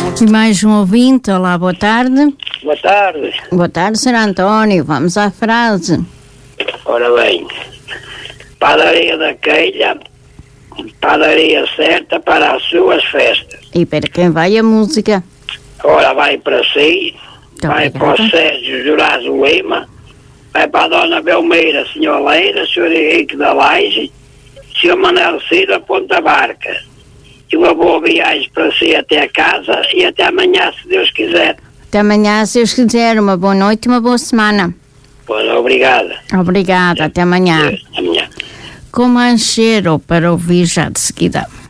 E mais um ouvinte, olá, boa tarde. Boa tarde. Boa tarde, Sr. António, vamos à frase. Ora bem, padaria da Queilha, padaria certa para as suas festas. E para quem vai a música? Ora, vai para si, vai obrigada. para o Sérgio Jurazo Lima, vai para a Dona Belmeira, Sr. Leira, Sr. Henrique da Laje, Sr. Manuel Cida, Ponta Barca. E uma boa viagem para si até a casa e até amanhã, se Deus quiser. Até amanhã, se Deus quiser, uma boa noite e uma boa semana. Pois, obrigada. Obrigada, até amanhã. Até amanhã. Com Mancheiro para ouvir já de seguida.